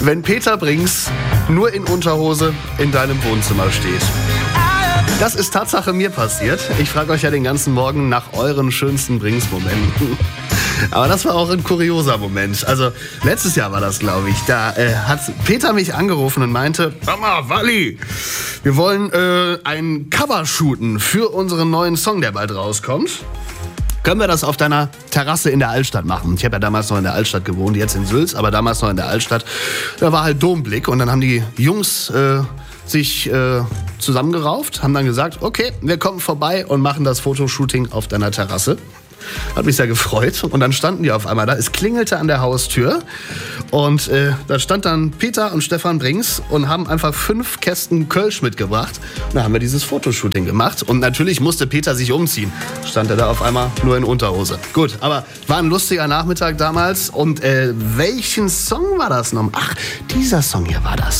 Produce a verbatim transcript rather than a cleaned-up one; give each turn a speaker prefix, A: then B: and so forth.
A: wenn Peter Brinks nur in Unterhose in deinem Wohnzimmer steht. Das ist Tatsache mir passiert. Ich frage euch ja den ganzen Morgen nach euren schönsten Brinks-Momenten. Aber das war auch ein kurioser Moment. Also letztes Jahr war das, glaube ich. Da äh, hat Peter mich angerufen und meinte, sag mal, Walli, wir wollen äh, ein Cover shooten für unseren neuen Song, der bald rauskommt. Können wir das auf deiner Terrasse in der Altstadt machen? Ich habe ja damals noch in der Altstadt gewohnt, jetzt in Sülz, aber damals noch in der Altstadt. Da war halt Domblick und dann haben die Jungs äh, sich äh, zusammengerauft, haben dann gesagt, okay, wir kommen vorbei und machen das Fotoshooting auf deiner Terrasse. Hat mich sehr gefreut. Und dann standen die auf einmal da. Es klingelte an der Haustür. Und äh, da stand dann Peter und Stefan Brinks und haben einfach fünf Kästen Kölsch mitgebracht. Und da haben wir dieses Fotoshooting gemacht. Und natürlich musste Peter sich umziehen. Stand er da auf einmal nur in Unterhose. Gut, aber war ein lustiger Nachmittag damals. Und äh, welchen Song war das noch? Ach, dieser Song hier war das.